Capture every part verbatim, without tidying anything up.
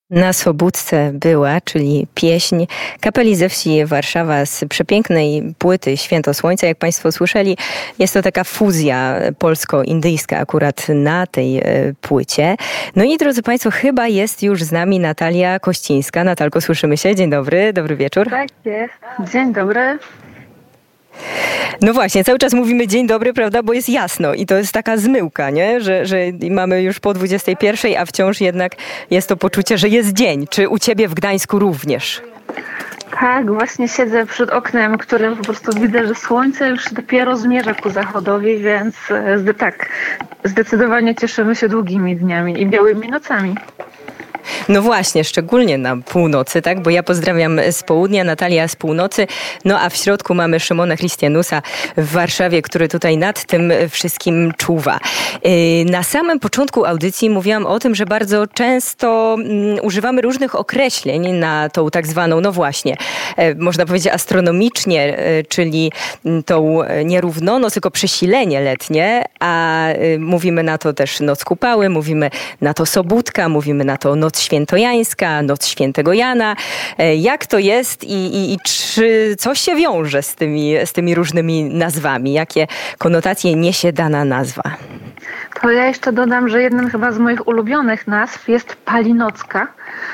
Na Sobótce była, czyli pieśń kapeli ze wsi Warszawa z przepięknej płyty Święto Słońca. Jak Państwo słyszeli, jest to taka fuzja polsko-indyjska akurat na tej płycie. No i drodzy Państwo, chyba jest już z nami Natalia Kościńska. Natalko, słyszymy się. Dzień dobry, dobry wieczór. Tak jest. Dzień dobry. No właśnie, cały czas mówimy dzień dobry, prawda, bo jest jasno i to jest taka zmyłka, nie? Że, że mamy już po dwudziestej pierwszej, a wciąż jednak jest to poczucie, że jest dzień. Czy u ciebie w Gdańsku również? Tak, właśnie siedzę przed oknem, którym po prostu widzę, że słońce już dopiero zmierza ku zachodowi, więc zde- tak, zdecydowanie cieszymy się długimi dniami i białymi nocami. No właśnie, szczególnie na północy, tak? Bo ja pozdrawiam z południa, Natalia z północy, no a w środku mamy Szymona Christianusa w Warszawie, który tutaj nad tym wszystkim czuwa. Na samym początku audycji mówiłam o tym, że bardzo często um, używamy różnych określeń na tą tak zwaną, no właśnie, można powiedzieć astronomicznie, czyli tą nierównonoc, tylko przesilenie letnie, a mówimy na to też noc kupały, mówimy na to sobótka, mówimy na to noc świętojańska, noc świętego Jana. Jak to jest i, i, i czy coś się wiąże z tymi, z tymi różnymi nazwami? Jakie konotacje niesie dana nazwa? To ja jeszcze dodam, że jednym chyba z moich ulubionych nazw jest Palinocka.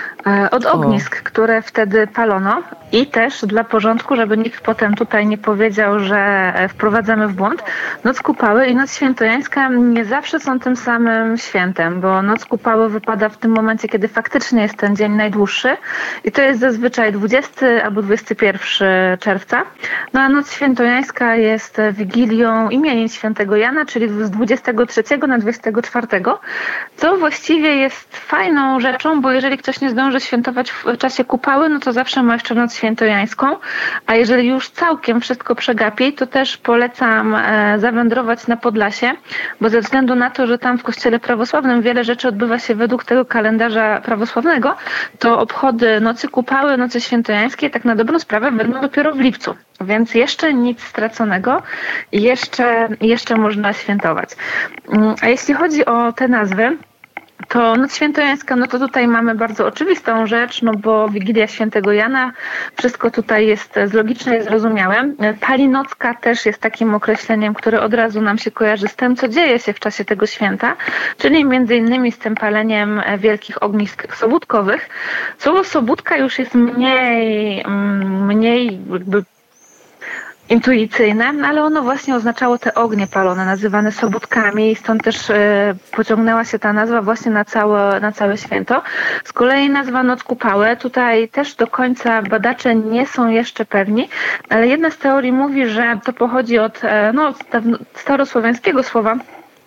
Od ognisk, o. które wtedy palono i też dla porządku, żeby nikt potem tutaj nie powiedział, że wprowadzamy w błąd, Noc Kupały i Noc Świętojańska nie zawsze są tym samym świętem, bo Noc Kupały wypada w tym momencie, kiedy faktycznie jest ten dzień najdłuższy i to jest zazwyczaj dwudziestego albo dwudziestego pierwszego czerwca. No a Noc Świętojańska jest wigilią imienin świętego Jana, czyli z dwudziestego trzeciego na dwudziestego czwartego, co właściwie jest fajną rzeczą, bo jeżeli ktoś nie zdąży świętować w czasie kupały, no to zawsze ma jeszcze noc świętojańską, a jeżeli już całkiem wszystko przegapi, to też polecam e, zawędrować na Podlasie, bo ze względu na to, że tam w kościele prawosławnym wiele rzeczy odbywa się według tego kalendarza prawosławnego, to obchody nocy kupały, nocy świętojańskiej tak na dobrą sprawę będą dopiero w lipcu, więc jeszcze nic straconego i jeszcze, jeszcze można świętować. A jeśli chodzi o te nazwy, to Noc Świętojańska, no to tutaj mamy bardzo oczywistą rzecz, no bo Wigilia Świętego Jana, wszystko tutaj jest logiczne i zrozumiałe. Palinocka też jest takim określeniem, które od razu nam się kojarzy z tym, co dzieje się w czasie tego święta, czyli między innymi z tym paleniem wielkich ognisk sobótkowych. Słowo sobótka już jest mniej, mniej jakby intuicyjne, ale ono właśnie oznaczało te ognie palone, nazywane sobótkami i stąd też e, pociągnęła się ta nazwa właśnie na całe, na całe święto. Z kolei nazwa Noc Kupały, tutaj też do końca badacze nie są jeszcze pewni, ale jedna z teorii mówi, że to pochodzi od e, no, starosłowiańskiego słowa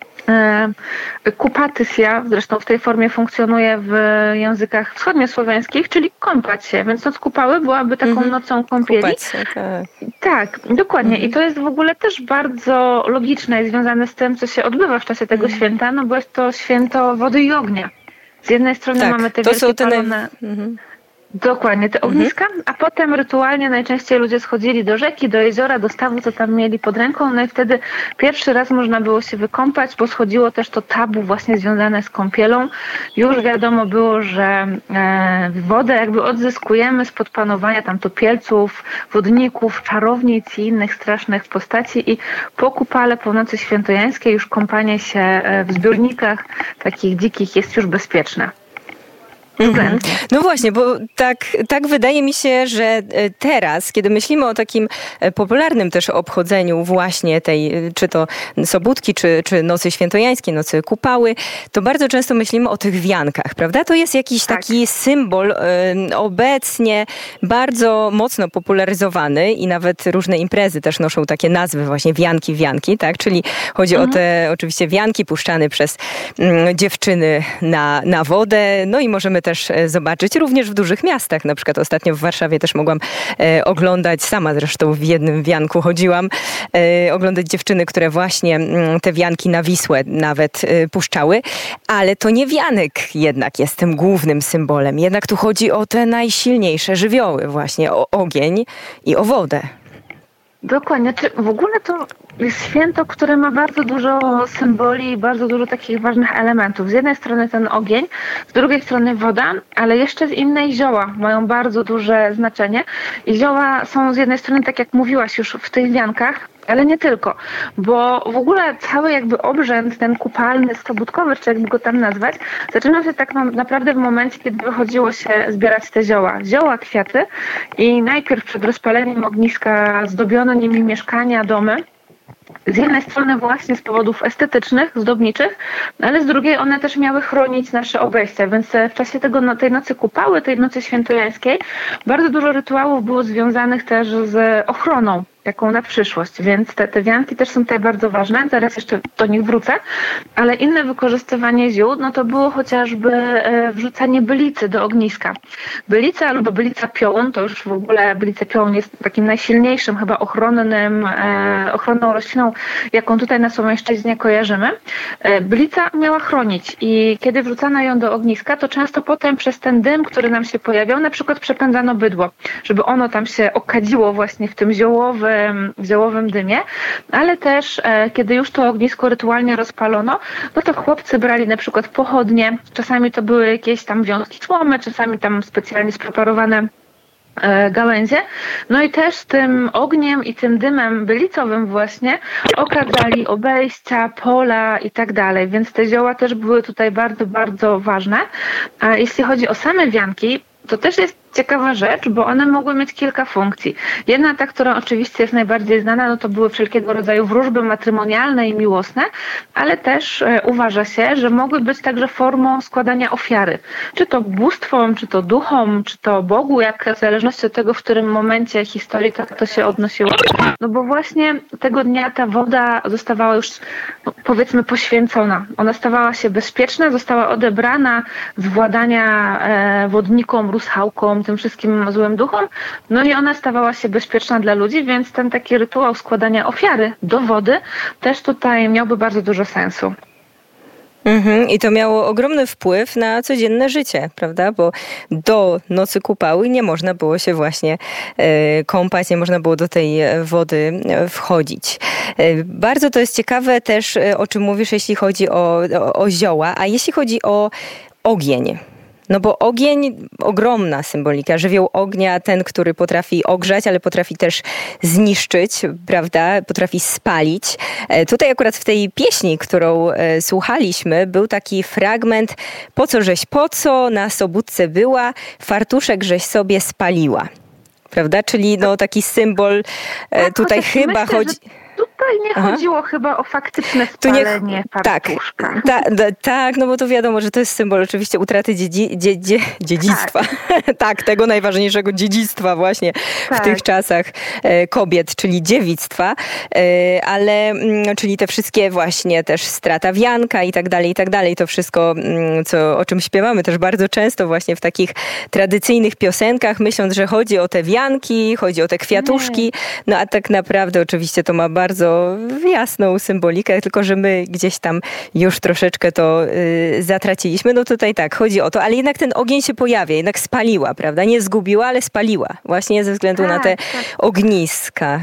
kupatysja, zresztą w tej formie funkcjonuje w językach wschodniosłowiańskich, czyli kąpać się, więc Noc Kupały byłaby taką mm-hmm. nocą kąpieli. Kupać się, tak. Tak, dokładnie. Mm-hmm. I to jest w ogóle też bardzo logiczne i związane z tym, co się odbywa w czasie tego mm-hmm. święta, no bo jest to święto wody i ognia. Z jednej strony tak, mamy te to wielkie są te palone... Mm-hmm. Dokładnie, te ogniska, mhm. a potem rytualnie najczęściej ludzie schodzili do rzeki, do jeziora, do stawu, co tam mieli pod ręką, no i wtedy pierwszy raz można było się wykąpać, bo schodziło też to tabu właśnie związane z kąpielą. Już wiadomo było, że e, wodę jakby odzyskujemy spod panowania tam topielców, wodników, czarownic i innych strasznych postaci i po kupale, po nocy świętojańskiej już kąpanie się w zbiornikach takich dzikich jest już bezpieczne. Mhm. No właśnie, bo tak, tak wydaje mi się, że teraz, kiedy myślimy o takim popularnym też obchodzeniu właśnie tej, czy to sobótki, czy, czy nocy świętojańskiej, nocy kupały, to bardzo często myślimy o tych wiankach, prawda? To jest jakiś tak. taki symbol y, obecnie bardzo mocno popularyzowany i nawet różne imprezy też noszą takie nazwy właśnie wianki, wianki, tak? Czyli chodzi mhm. o te oczywiście wianki puszczane przez y, dziewczyny na, na wodę, no i możemy też zobaczyć, również w dużych miastach. Na przykład ostatnio w Warszawie też mogłam e, oglądać, sama zresztą w jednym wianku chodziłam, e, oglądać dziewczyny, które właśnie m, te wianki na Wisłę nawet e, puszczały, ale to nie wianek jednak jest tym głównym symbolem. Jednak tu chodzi o te najsilniejsze żywioły właśnie, o ogień i o wodę. Dokładnie. W ogóle to jest święto, które ma bardzo dużo symboli, bardzo dużo takich ważnych elementów. Z jednej strony ten ogień, z drugiej strony woda, ale jeszcze z innej zioła mają bardzo duże znaczenie. I zioła są z jednej strony, tak jak mówiłaś już w tych wiankach, ale nie tylko, bo w ogóle cały jakby obrzęd, ten kupalny, sobótkowy, czy jakby go tam nazwać, zaczynał się tak naprawdę w momencie, kiedy wychodziło się zbierać te zioła. Zioła, kwiaty i najpierw przed rozpaleniem ogniska zdobiono nimi mieszkania, domy. Z jednej strony właśnie z powodów estetycznych, zdobniczych, ale z drugiej one też miały chronić nasze obejścia, więc w czasie tego, no, tej nocy kupały, tej nocy świętojańskiej bardzo dużo rytuałów było związanych też z ochroną taką na przyszłość, więc te, te wianki też są tutaj bardzo ważne, zaraz jeszcze do nich wrócę, ale inne wykorzystywanie ziół, no to było chociażby e, wrzucanie bylicy do ogniska. Bylica albo bylica piołun, to już w ogóle bylica piołun jest takim najsilniejszym chyba ochronnym, e, ochronną rośliną, jaką tutaj na Słowiańszczyźnie kojarzymy. E, bylica miała chronić i kiedy wrzucano ją do ogniska, to często potem przez ten dym, który nam się pojawiał, na przykład przepędzano bydło, żeby ono tam się okadziło właśnie w tym ziołowym w ziołowym dymie, ale też e, kiedy już to ognisko rytualnie rozpalono, no to chłopcy brali na przykład pochodnie, czasami to były jakieś tam wiązki słomy, czasami tam specjalnie spreparowane e, gałęzie, no i też tym ogniem i tym dymem bylicowym właśnie okadzali obejścia, pola i tak dalej, więc te zioła też były tutaj bardzo, bardzo ważne. A jeśli chodzi o same wianki, to też jest ciekawa rzecz, bo one mogły mieć kilka funkcji. Jedna, ta, która oczywiście jest najbardziej znana, no to były wszelkiego rodzaju wróżby matrymonialne i miłosne, ale też e, uważa się, że mogły być także formą składania ofiary. Czy to bóstwom, czy to duchom, czy to Bogu, jak w zależności od tego, w którym momencie historii tak to się odnosiło. No bo właśnie tego dnia ta woda zostawała już, no, powiedzmy, poświęcona. Ona stawała się bezpieczna, została odebrana z władania e, wodnikom, ruschałkom, tym wszystkim złym duchom, no i ona stawała się bezpieczna dla ludzi, więc ten taki rytuał składania ofiary do wody też tutaj miałby bardzo dużo sensu. Mhm. I to miało ogromny wpływ na codzienne życie, prawda? Bo do nocy kupały nie można było się właśnie e, kąpać, nie można było do tej wody wchodzić. E, bardzo to jest ciekawe też, o czym mówisz, jeśli chodzi o, o, o zioła, a jeśli chodzi o ogień. No bo ogień, ogromna symbolika, żywioł ognia, ten, który potrafi ogrzać, ale potrafi też zniszczyć, prawda, potrafi spalić. Tutaj akurat w tej pieśni, którą słuchaliśmy, był taki fragment: po co żeś po co, na sobótce była, fartuszek żeś sobie spaliła. Prawda, czyli no taki symbol tak, tutaj chyba myślę, chodzi... Tutaj nie Aha. chodziło chyba o faktyczne spalenie nie, fartuszka. Tak, ta, tak, no bo to wiadomo, że to jest symbol oczywiście utraty dziedzi, dzie, dzie, dziedzictwa. Tak. tak, tego najważniejszego dziedzictwa właśnie tak. w tych czasach e, kobiet, czyli dziewictwa, e, ale m, czyli te wszystkie właśnie też strata wianka i tak dalej, i tak dalej. To wszystko, m, co, o czym śpiewamy też bardzo często właśnie w takich tradycyjnych piosenkach, myśląc, że chodzi o te wianki, chodzi o te kwiatuszki, nie. no a tak naprawdę oczywiście to ma bardzo bardzo jasną symbolikę, tylko że my gdzieś tam już troszeczkę to y, zatraciliśmy. No tutaj tak, chodzi o to, ale jednak ten ogień się pojawia, jednak spaliła, prawda? Nie zgubiła, ale spaliła. Właśnie ze względu tak, na te tak. ogniska.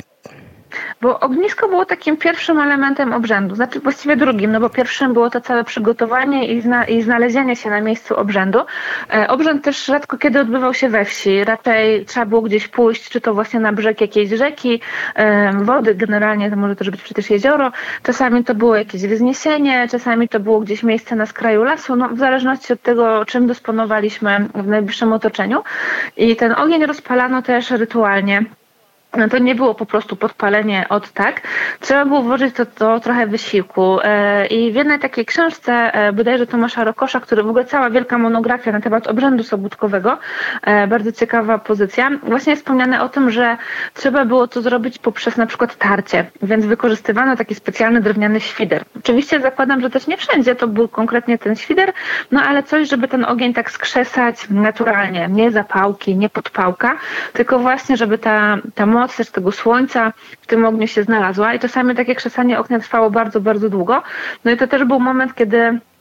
Bo ognisko było takim pierwszym elementem obrzędu, znaczy właściwie drugim, no bo pierwszym było to całe przygotowanie i, zna, i znalezienie się na miejscu obrzędu. E, obrzęd też rzadko kiedy odbywał się we wsi, raczej trzeba było gdzieś pójść, czy to właśnie na brzeg jakiejś rzeki, e, wody generalnie, to może też być przecież jezioro, czasami to było jakieś wzniesienie, czasami to było gdzieś miejsce na skraju lasu, no w zależności od tego, czym dysponowaliśmy w najbliższym otoczeniu. I ten ogień rozpalano też rytualnie. No to nie było po prostu podpalenie od tak. Trzeba było włożyć to, to trochę wysiłku. I w jednej takiej książce, bodajże Tomasza Rokosza, który w ogóle cała wielka monografia na temat obrzędu sobótkowego, bardzo ciekawa pozycja, właśnie jest wspomniane o tym, że trzeba było to zrobić poprzez na przykład tarcie, więc wykorzystywano taki specjalny drewniany świder. Oczywiście zakładam, że też nie wszędzie to był konkretnie ten świder, no ale coś, żeby ten ogień tak skrzesać naturalnie, nie zapałki, nie podpałka, tylko właśnie, żeby ta, ta moc też tego słońca w tym ogniu się znalazła i czasami takie krzesanie ognia trwało bardzo, bardzo długo. No i to też był moment, kiedy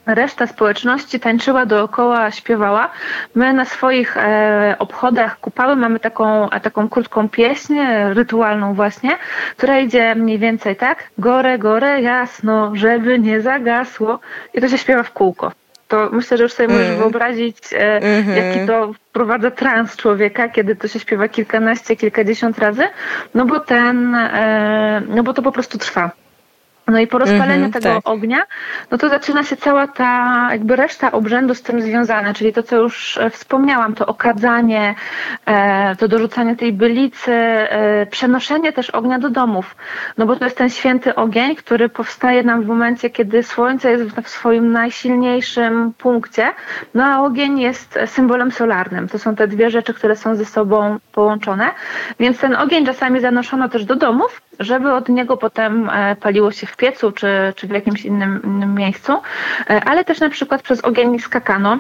reszta społeczności tańczyła dookoła, śpiewała. My na swoich e, obchodach Kupały mamy taką, taką krótką pieśń, rytualną właśnie, która idzie mniej więcej tak: gore, gore, jasno, żeby nie zagasło. I to się śpiewa w kółko. To myślę, że już sobie mm. możesz wyobrazić, e, mm-hmm. jaki to wprowadza trans człowieka, kiedy to się śpiewa kilkanaście, kilkadziesiąt razy, no bo ten, e, no bo to po prostu trwa. No i po rozpaleniu mm-hmm, tego tak. ognia, no to zaczyna się cała ta jakby reszta obrzędu z tym związana, czyli to, co już wspomniałam, to okadzanie, e, to dorzucanie tej bylicy, e, przenoszenie też ognia do domów. No bo to jest ten święty ogień, który powstaje nam w momencie, kiedy słońce jest w swoim najsilniejszym punkcie, no a ogień jest symbolem solarnym. To są te dwie rzeczy, które są ze sobą połączone, więc ten ogień czasami zanoszono też do domów, żeby od niego potem paliło się w piecu czy, czy w jakimś innym, innym miejscu, ale też na przykład przez ogień skakano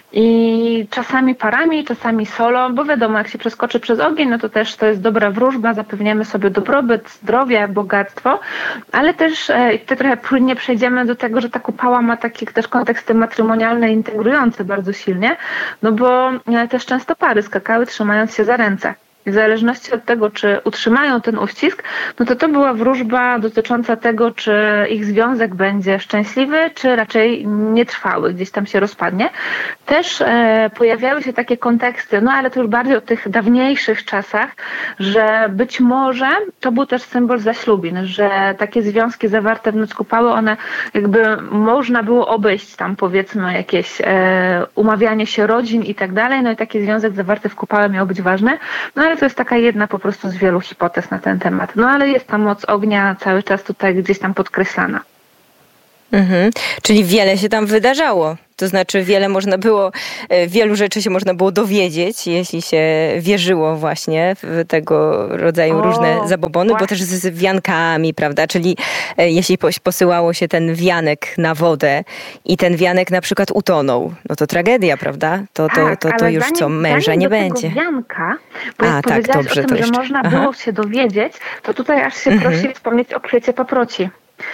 i czasami parami, czasami solo, bo wiadomo, jak się przeskoczy przez ogień, no to też to jest dobra wróżba, zapewniamy sobie dobrobyt, zdrowie, bogactwo, ale też i tutaj trochę płynnie przejdziemy do tego, że ta kupała ma takie też konteksty matrymonialne integrujące bardzo silnie, no bo też często pary skakały trzymając się za ręce. W zależności od tego, czy utrzymają ten uścisk, no to to była wróżba dotycząca tego, czy ich związek będzie szczęśliwy, czy raczej nietrwały, gdzieś tam się rozpadnie. Też e, pojawiały się takie konteksty, no ale to już bardziej o tych dawniejszych czasach, że być może to był też symbol zaślubin, że takie związki zawarte w Noc Kupały, one jakby można było obejść tam powiedzmy jakieś e, umawianie się rodzin i tak dalej, no i taki związek zawarty w Kupale miał być ważny, no ale to jest taka jedna po prostu z wielu hipotez na ten temat. No ale jest ta moc ognia cały czas tutaj gdzieś tam podkreślana. Mhm. Czyli wiele się tam wydarzało. To znaczy wiele można było, wielu rzeczy się można było dowiedzieć, jeśli się wierzyło właśnie w tego rodzaju o, różne zabobony, właśnie. Bo też z wiankami, prawda? Czyli jeśli posyłało się ten wianek na wodę i ten wianek na przykład utonął, no to tragedia, prawda? To, to, tak, to, to, to już zanim, co, męża nie będzie. Wianka, bo A, jak tak, powiedziałaś dobrze, o tym, to że można Aha. było się dowiedzieć, to tutaj aż się mhm. prosi wspomnieć o kwiecie paproci.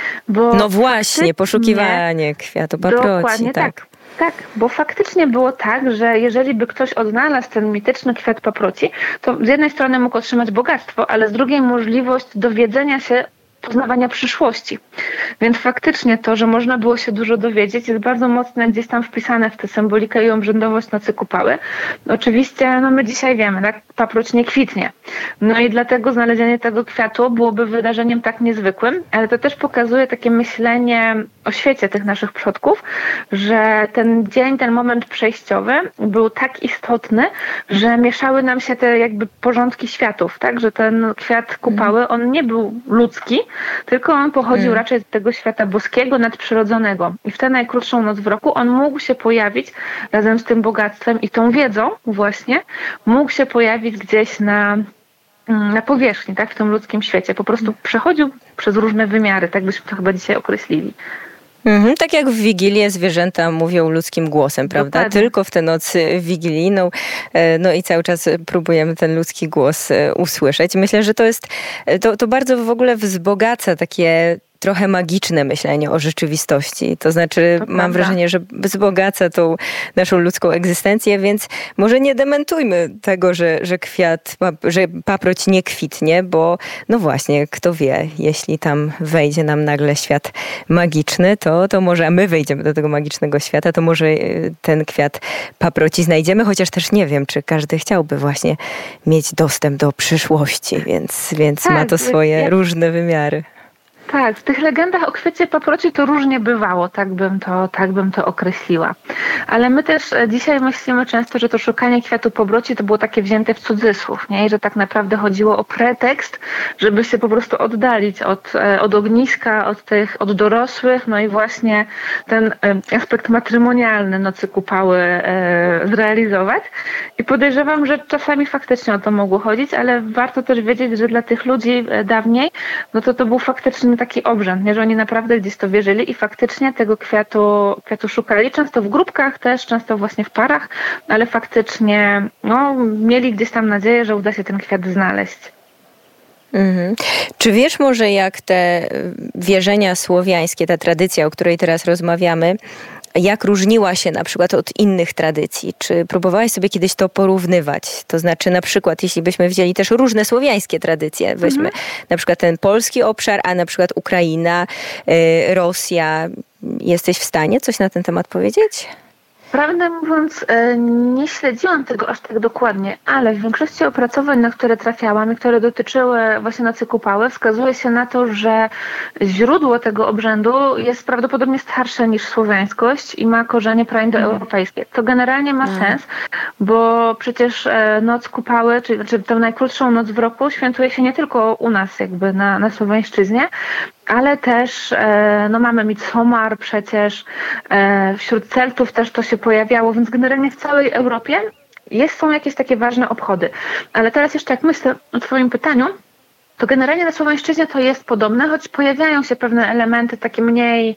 Bo no właśnie, poszukiwanie kwiatu paproci. Dokładnie tak. tak. Tak, bo faktycznie było tak, że jeżeli by ktoś odnalazł ten mityczny kwiat paproci, to z jednej strony mógł otrzymać bogactwo, ale z drugiej możliwość dowiedzenia się, poznawania przyszłości. Więc faktycznie to, że można było się dużo dowiedzieć, jest bardzo mocno gdzieś tam wpisane w tę symbolikę i obrzędowość Nocy Kupały. Oczywiście, no my dzisiaj wiemy, tak, paproć nie kwitnie. No i dlatego znalezienie tego kwiatu byłoby wydarzeniem tak niezwykłym, ale to też pokazuje takie myślenie o świecie tych naszych przodków, że ten dzień, ten moment przejściowy był tak istotny, że mieszały nam się te jakby porządki światów, tak, że ten kwiat Kupały, on nie był ludzki, tylko on pochodził hmm. raczej z tego świata boskiego, nadprzyrodzonego. I w tę najkrótszą noc w roku on mógł się pojawić razem z tym bogactwem i tą wiedzą właśnie, mógł się pojawić gdzieś na, na powierzchni, tak, w tym ludzkim świecie. Po prostu przechodził przez różne wymiary, tak byśmy to chyba dzisiaj określili. Mhm, tak jak w Wigilię zwierzęta mówią ludzkim głosem, prawda? Dokładnie. Tylko w tę noc wigilijną, no i cały czas próbujemy ten ludzki głos usłyszeć. Myślę, że to jest, to, to bardzo w ogóle wzbogaca takie trochę magiczne myślenie o rzeczywistości. To znaczy to mam prawda. wrażenie, że wzbogaca tą naszą ludzką egzystencję, więc może nie dementujmy tego, że, że kwiat, że paproć nie kwitnie, bo no właśnie, kto wie, jeśli tam wejdzie nam nagle świat magiczny, to, to może, a my wejdziemy do tego magicznego świata, to może ten kwiat paproci znajdziemy, chociaż też nie wiem, czy każdy chciałby właśnie mieć dostęp do przyszłości, więc, więc tak, ma to swoje ja... różne wymiary. Tak, w tych legendach o kwiecie paproci to różnie bywało, tak bym to, tak bym to określiła. Ale my też dzisiaj myślimy często, że to szukanie kwiatu paproci to było takie wzięte w cudzysłów, nie? I że tak naprawdę chodziło o pretekst, żeby się po prostu oddalić od, od ogniska, od tych, od dorosłych, no i właśnie ten aspekt matrymonialny Nocy Kupały e, zrealizować. I podejrzewam, że czasami faktycznie o to mogło chodzić, ale warto też wiedzieć, że dla tych ludzi dawniej, no to to był faktycznie taki obrzęd, nie? Że oni naprawdę gdzieś to wierzyli i faktycznie tego kwiatu, kwiatu szukali, często w grupkach też, często właśnie w parach, ale faktycznie no, mieli gdzieś tam nadzieję, że uda się ten kwiat znaleźć. Mhm. Czy wiesz może, jak te wierzenia słowiańskie, ta tradycja, o której teraz rozmawiamy, jak różniła się na przykład od innych tradycji? Czy próbowałaś sobie kiedyś to porównywać? To znaczy na przykład, jeśli byśmy wzięli też różne słowiańskie tradycje, weźmy mhm. na przykład ten polski obszar, a na przykład Ukraina, y, Rosja. Jesteś w stanie coś na ten temat powiedzieć? Prawdę mówiąc, nie śledziłam tego aż tak dokładnie, ale w większości opracowań, na które trafiałam i które dotyczyły właśnie Nocy Kupały, wskazuje się na to, że źródło tego obrzędu jest prawdopodobnie starsze niż słowiańskość i ma korzenie praindoeuropejskie. To generalnie ma sens, bo przecież Noc Kupały, czyli znaczy tę najkrótszą noc w roku, świętuje się nie tylko u nas jakby na, na Słowiańszczyźnie, ale też no, mamy Midsommar przecież, wśród Celtów też to się pojawiało, więc generalnie w całej Europie jest, są jakieś takie ważne obchody. Ale teraz jeszcze jak myślę o twoim pytaniu, to generalnie na Słowiańszczyźnie to jest podobne, choć pojawiają się pewne elementy takie mniej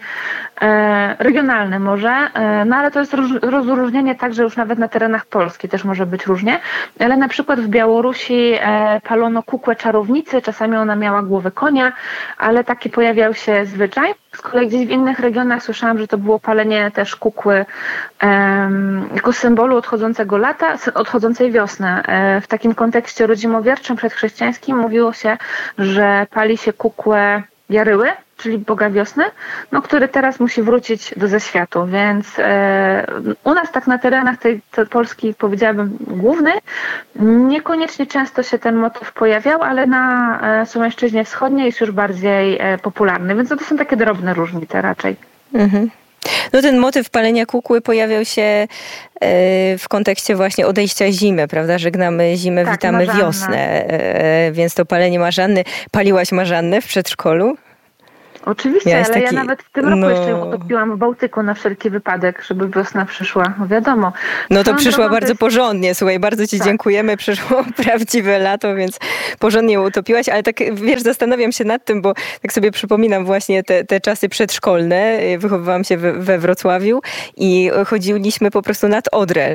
e, regionalne może, e, no ale to jest roz, rozróżnienie także już nawet na terenach Polski też może być różnie, ale na przykład w Białorusi e, palono kukłę czarownicy, czasami ona miała głowę konia, ale taki pojawiał się zwyczaj. Z kolei gdzieś w innych regionach słyszałam, że to było palenie też kukły e, jako symbolu odchodzącego lata, odchodzącej wiosny. E, w takim kontekście rodzimowierczym przedchrześcijańskim mówiło się, że pali się kukłę Jaryły, czyli Boga Wiosny, no, który teraz musi wrócić do zaświatu, więc e, u nas tak na terenach tej, tej Polski, powiedziałabym, głównej, niekoniecznie często się ten motyw pojawiał, ale na e, Słowiańszczyźnie Wschodniej jest już bardziej e, popularny, więc to, to są takie drobne różnice raczej. Mhm. No ten motyw palenia kukły pojawiał się w kontekście właśnie odejścia zimy, prawda? Żegnamy zimę, tak, witamy Marzannę. Wiosnę, więc to palenie Marzanny. Paliłaś Marzannę w przedszkolu? Oczywiście, Miałeś ale taki... ja nawet w tym roku no... jeszcze ją utopiłam w Bałtyku na wszelki wypadek, żeby wiosna przyszła. No wiadomo. No to przyszła bardzo jest... porządnie. Słuchaj, bardzo ci tak. dziękujemy. Przyszło prawdziwe lato, więc porządnie ją utopiłaś. Ale tak, wiesz, zastanawiam się nad tym, bo tak sobie przypominam właśnie te, te czasy przedszkolne. Wychowywałam się we, we Wrocławiu i chodziliśmy po prostu nad Odrę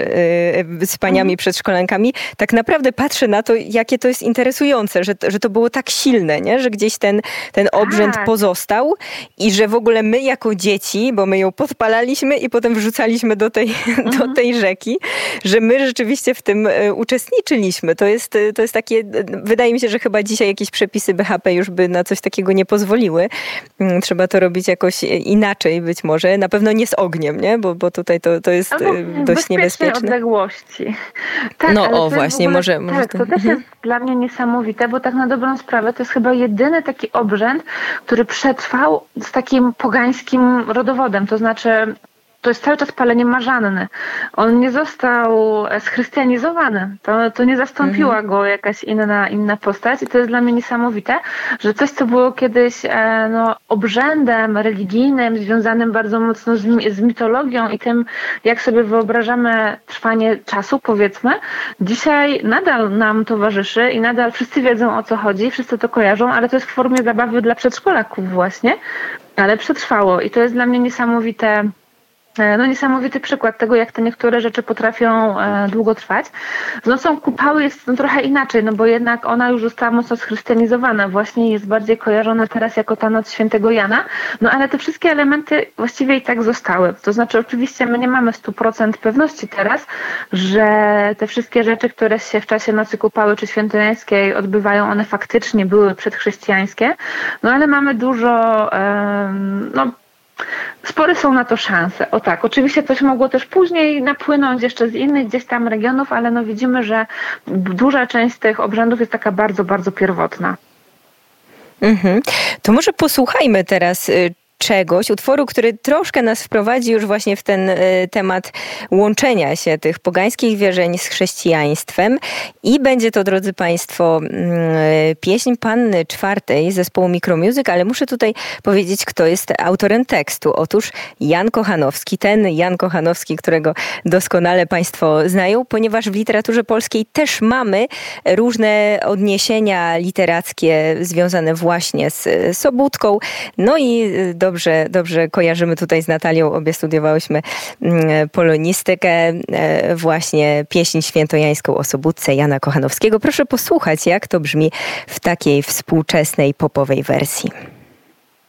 z paniami mhm. przedszkolankami. Tak naprawdę patrzę na to, jakie to jest interesujące, że, że to było tak silne, nie? Że gdzieś ten, ten obrzęd tak. pozostał. I że w ogóle my jako dzieci, bo my ją podpalaliśmy i potem wrzucaliśmy do tej, mhm. do tej rzeki, że my rzeczywiście w tym uczestniczyliśmy. To jest, to jest takie, wydaje mi się, że chyba dzisiaj jakieś przepisy B H P już by na coś takiego nie pozwoliły. Trzeba to robić jakoś inaczej być może. Na pewno nie z ogniem, nie? Bo, bo tutaj to, to jest Albo dość niebezpieczne. odległości. Tak, no o, właśnie, ogóle, może... Tak, może to, to też jest dla mnie niesamowite, bo tak na dobrą sprawę to jest chyba jedyny taki obrzęd, który przetrwał z takim pogańskim rodowodem, to znaczy to jest cały czas palenie Marzanny. On nie został schrystianizowany. To, to nie zastąpiła mhm. go jakaś inna, inna postać i to jest dla mnie niesamowite, że coś, co było kiedyś e, no, obrzędem religijnym, związanym bardzo mocno z, z mitologią i tym, jak sobie wyobrażamy trwanie czasu, powiedzmy, dzisiaj nadal nam towarzyszy i nadal wszyscy wiedzą, o co chodzi, wszyscy to kojarzą, ale to jest w formie zabawy dla przedszkolaków właśnie, ale przetrwało i to jest dla mnie niesamowite. No niesamowity przykład tego, jak te niektóre rzeczy potrafią e, długo trwać. Z Nocą Kupały jest no, trochę inaczej, no bo jednak ona już została mocno schrystianizowana, właśnie jest bardziej kojarzona teraz jako ta Noc Świętego Jana, no ale te wszystkie elementy właściwie i tak zostały. To znaczy oczywiście my nie mamy stu procent pewności teraz, że te wszystkie rzeczy, które się w czasie Nocy Kupały czy Świętojańskiej odbywają, one faktycznie były przedchrześcijańskie, no ale mamy dużo, e, no spore są na to szanse. O tak, oczywiście coś mogło też później napłynąć jeszcze z innych gdzieś tam regionów, ale no widzimy, że duża część z tych obrzędów jest taka bardzo, bardzo pierwotna. Mhm. To może posłuchajmy teraz czegoś, utworu, który troszkę nas wprowadzi już właśnie w ten y, temat łączenia się tych pogańskich wierzeń z chrześcijaństwem i będzie to, drodzy Państwo, y, pieśń Panny Czwartej zespołu Micromusic, ale muszę tutaj powiedzieć, kto jest autorem tekstu. Otóż Jan Kochanowski, ten Jan Kochanowski, którego doskonale Państwo znają, ponieważ w literaturze polskiej też mamy różne odniesienia literackie związane właśnie z Sobótką, no i do Dobrze, dobrze kojarzymy tutaj z Natalią, obie studiowałyśmy polonistykę, właśnie pieśń świętojańską o Sobótce Jana Kochanowskiego. Proszę posłuchać, jak to brzmi w takiej współczesnej popowej wersji.